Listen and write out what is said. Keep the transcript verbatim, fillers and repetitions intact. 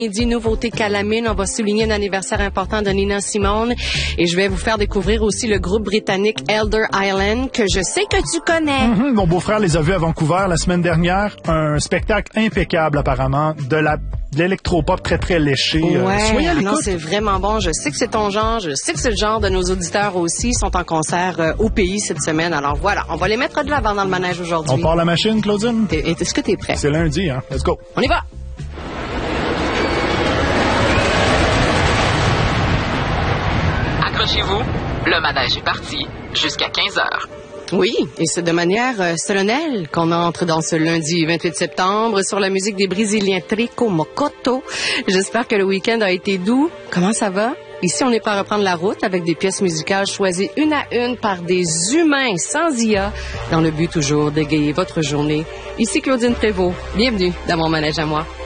Midi, nouveauté Calamine. On va souligner un anniversaire important de Nina Simone. Et je vais vous faire découvrir aussi le groupe britannique Elder Island, que je sais que tu connais. Mm-hmm. Mon beau-frère les a vus à Vancouver la semaine dernière. Un spectacle impeccable, apparemment. De la de l'électropop très, très léché. Ouais, euh, soyez à non, l'écoute. c'est vraiment bon. Je sais que c'est ton genre. Je sais que c'est le genre de nos auditeurs aussi. Ils sont en concert euh, au pays cette semaine. Alors voilà, on va les mettre de l'avant dans le manège aujourd'hui. On part la machine, Claudine? T'es- Est-ce que t'es prêt? C'est lundi, hein? Let's go. On y va! Accrochez-vous, le manège est parti jusqu'à quinze heures. Oui, et c'est de manière euh, solennelle qu'on entre dans ce lundi vingt-huit septembre sur la musique des Brésiliens Trico Mocoto. J'espère que le week-end a été doux. Comment ça va? Ici, on est prêt à reprendre la route avec des pièces musicales choisies une à une par des humains sans I A, dans le but toujours d'égayer votre journée. Ici Claudine Prévost. Bienvenue dans mon manège à moi.